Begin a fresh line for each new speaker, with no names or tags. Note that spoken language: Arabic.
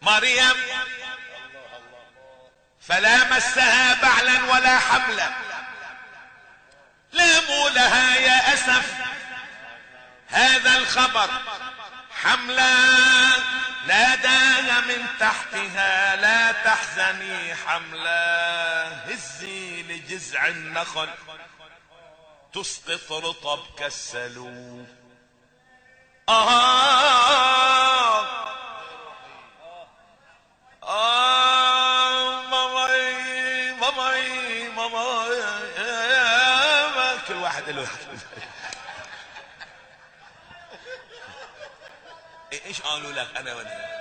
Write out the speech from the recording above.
مريم فلا مسها بعلا ولا حملا، لاموا لها يا أسف هذا الخبر حملا، ناداها من تحتها لا تحزني حملا، هزي لجذع النخل تسقط رطب كالسلوف. ماما كل واحد له ايش قالوا لك انا وانا